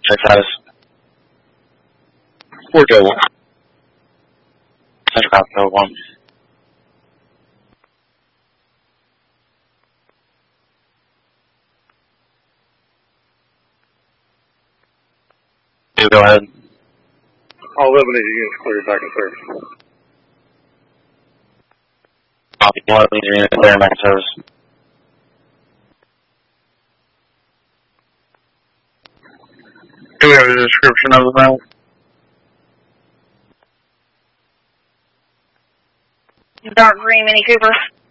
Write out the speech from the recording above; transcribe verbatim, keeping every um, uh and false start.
Check status. We're good. Central Copy one. You go ahead. All eliminated units cleared back in service. Copy. Eliminated units cleared back in service. Do we have a description of the map? Dark green Mini Cooper.